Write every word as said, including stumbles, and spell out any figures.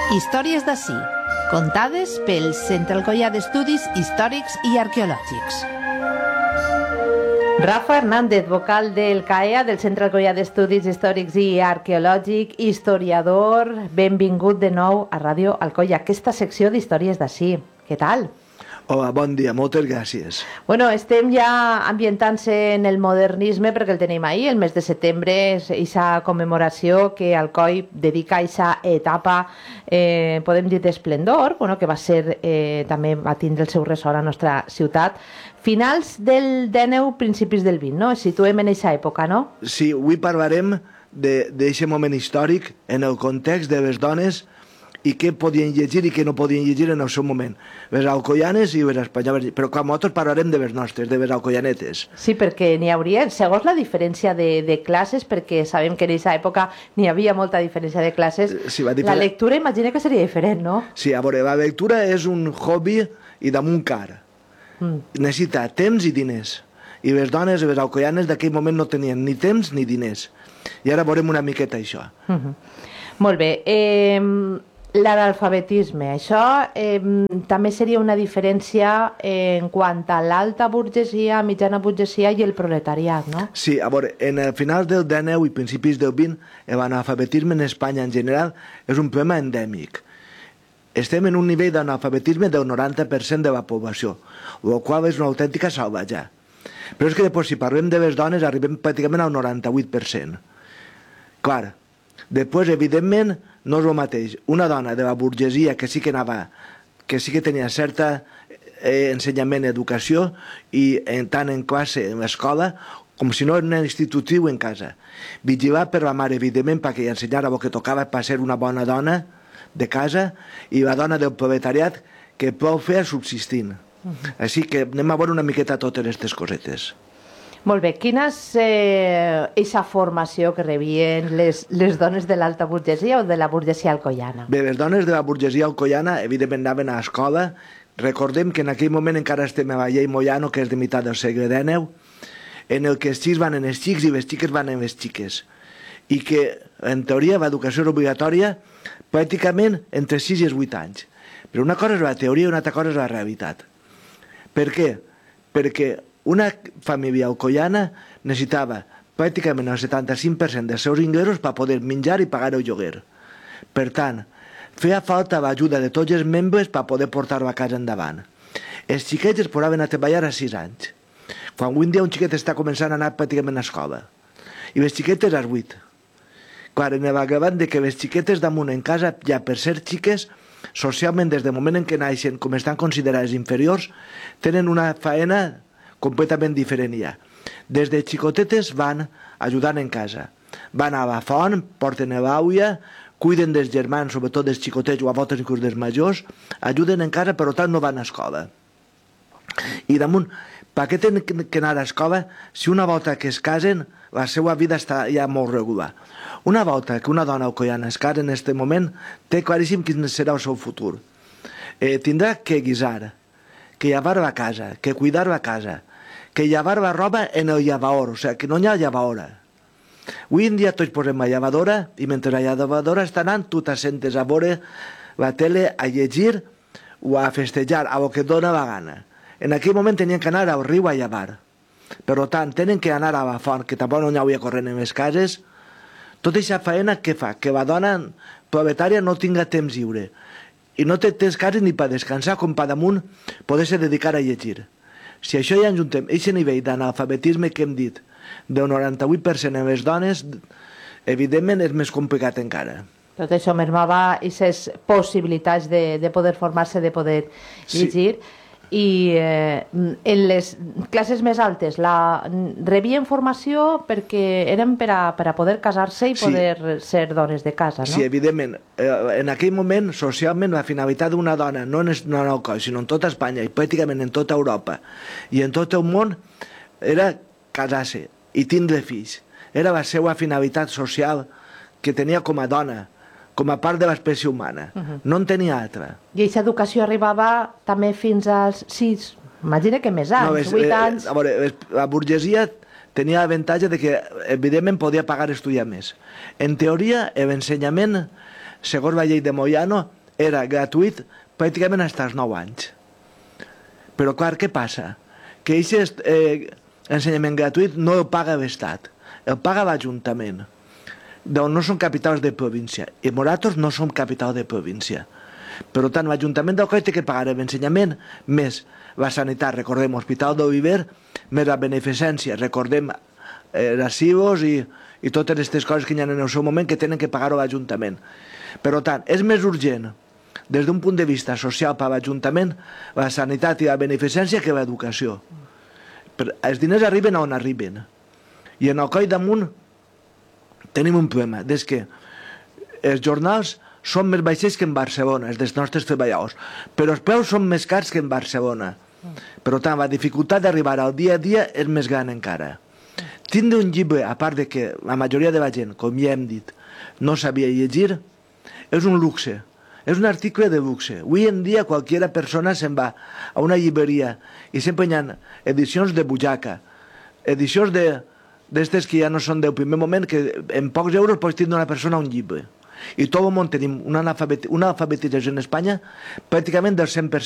Històries d'ací, contades pel Centre Alcoià d'Estudis Històrics i Arqueològics. Rafa Hernández, vocal del C A E A, del Centre Alcoià d'Estudis Històrics i Arqueològics, historiador, benvingut de nou a Ràdio Alcoià, aquesta secció d'Històries d'ací. Què tal? Hola, bon dia, moltes gràcies. Bueno, estem ja ambientant-se en el modernisme perquè el tenim ahir, el mes de setembre, aquesta commemoració que Alcoi dedica a aquesta etapa, eh, podem dir, d'esplendor, bueno, que va ser, eh, també va tindre el seu ressò a la nostra ciutat. Finals del dènou, principis del vint, no? Ens situem en aquesta època, no? Sí, avui parlarem d'aquest moment històric en el context de les dones i què podien llegir i què no podien llegir en el seu moment. Les alcoianes i les espanyoles. Però quan nosaltres parlarem de les nostres, de les alcoianetes. Sí, perquè n'hi hauria, segons la diferència de, de classes, perquè sabem que en aquesta època n'hi havia molta diferència de classes, sí, diferent... la lectura imagina que seria diferent, no? Sí, a veure, la lectura és un hobby i damunt car. Mm. Necessita temps i diners. I les dones, les alcoianes d'aquell moment no tenien ni temps ni diners. I ara veurem una miqueta això. Mm-hmm. Molt bé. Eh... L'analfabetisme, això eh, també seria una diferència en quant a l'alta burgesia, mitjana burgesia i el proletariat, no? Sí, a veure, en el final del dènou i principis del vint, l'analfabetisme en Espanya en general és un problema endèmic. Estem en un nivell d'analfabetisme del noranta per cent de la població, el qual és una autèntica salvatge. Però és que després, si parlem de les dones, arribem pràcticament al noranta-vuit per cent. Clar, després, evidentment, no és el mateix. Una dona de la burgesia que sí que anava, que sí que tenia certa eh, ensenyament, educació, i en tant en classe, en l'escola, com si no en institutiu en casa. Vigilar per la mare, evidentment, perquè ensenyara el que tocava per ser una bona dona de casa, i la dona del proletariat que prou feia subsistint. Uh-huh. Així que anem a veure una miqueta totes aquestes cosetes. Molt bé, quina és eh, aquesta formació que rebien les, les dones de l'alta burgesia o de la burgesia alcoiana? Bé, les dones de la burgesia alcoiana evidentment anaven a l'escola. Recordem que en aquell moment encara estem a la llei Moyano, que és de meitat del segle dènou, en el que els xics van en els xics i les xiques van en les xiques. I que, en teoria, l'educació és obligatòria pràcticament entre sis i vuit anys. Però una cosa és la teoria i una altra cosa és la realitat. Per què? Perquè una família alcoiana necessitava pràcticament el setanta-cinc per cent dels seus ingressos per poder menjar i pagar el lloguer. Per tant, feia falta l'ajuda de tots els membres per poder portar la casa endavant. Els xiquets es posaven a treballar a sis anys, quan avui en dia un xiquet està començant a anar pràcticament a escola, i les xiquetes als vuit. Clar, en l'agrevat de que les xiquetes damunt en casa, ja per ser xiques, socialment des del moment en què naixen, com estan considerades inferiors, tenen una faena completament diferent ja. Des de xicotetes van ajudant en casa. Van a la font, porten l'àuia, cuiden dels germans, sobretot dels xicotets o a voltes inclús dels majors, ajuden en casa, però tant no van a escola. I damunt, per què tenen que anar a escola si una volta que es casen la seva vida està ja molt regular? Una volta que una dona alcoiana es casa en aquest moment, té claríssim quin serà el seu futur. Eh, tindrà que guisar, que llevar la casa, que cuidar la casa, que llevar la roba en el llevador, o sigui, que no hi ha llevadora. Avui en dia tots posem la llevadora i mentre la llevadora està anant tu t'assentes a veure la tele, a llegir o a festejar, a lo que et dona la gana. En aquell moment tenien que anar al riu a llevar. Per tant, tenen que anar a la font, que tampoc no hi havia corrent en les cases. Tota aquesta feina que fa que la dona proletària no tinga temps lliure i no té temps quasi ni per descansar com per damunt poder-se dedicar a llegir. Si això ja enjuntem aquest nivell d'analfabetisme que hem dit del noranta-vuit per cent en les dones, evidentment és més complicat encara. Tot això mermava aquestes possibilitats de, de poder formar-se, de poder llegir. Sí. I eh, en les classes més altes la rebien formació perquè eren per a, per a poder casar-se i poder sí. ser dones de casa, no? Sí, evidentment. Eh, en aquell moment, socialment, la finalitat d'una dona, no en el Alcoi, sinó en tota Espanya i pràcticament en tota Europa i en tot el món, era casar-se i tindre fills. Era la seva finalitat social que tenia com a dona, com a part de l'espècie humana. Uh-huh. No en tenia altra. I aquesta educació arribava també fins als sis, imagina que més anys, no, és, vuit anys... Eh, a veure, la burgesia tenia l'avantatge de que, evidentment, podia pagar estudiar més. En teoria, l'ensenyament segons la llei de Moyano, era gratuït pràcticament fins als nou anys. Però clar, què passa? Que aquest eh, ensenyament gratuït no el paga l'Estat, el paga l'Ajuntament, d'on no són capitals de província. I Moratos no som capital de província. Per tant, l'Ajuntament d'Alcoi té que pagar l'ensenyament més la sanitat, recordem, Hospital d'Oliver, més la beneficència, recordem, eh, recibos i, i totes aquestes coses que hi ha en el seu moment que tenen que pagar-ho l'Ajuntament. Per tant, és més urgent, des d'un punt de vista social per a l'Ajuntament, la sanitat i la beneficència que l'educació. Els diners arriben on arriben. I en Alcoi damunt tenim un problema, des que els jornals són més baixers que en Barcelona, els dels nostres treballadors, però els preus són més cars que en Barcelona. Per tant, la dificultat d'arribar al dia a dia és més gran encara. Tindre un llibre, a part de que la majoria de la gent, com ja hem dit, no sabia llegir, és un luxe, és un article de luxe. Avui en dia qualsevol persona se'n va a una llibreria i sempre hi ha edicions de butxaca, edicions d'estes que ja no són del primer moment, que en pocs euros pots tindre una persona un llibre. I tot el món tenim una alfabetització en Espanya pràcticament del cent per cent.